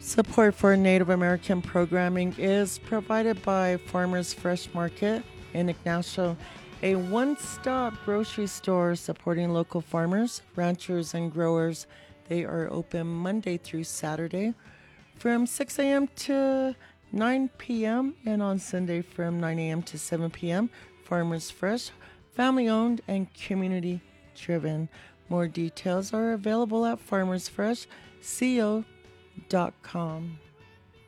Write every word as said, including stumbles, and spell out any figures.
Support for Native American programming is provided by Farmers Fresh Market in Ignacio, a one-stop grocery store supporting local farmers, ranchers, and growers. They are open Monday through Saturday from six a.m. to nine p.m. and on Sunday from nine a.m. to seven p.m. Farmers Fresh, family-owned and community-driven. More details are available at farmers fresh co dot com.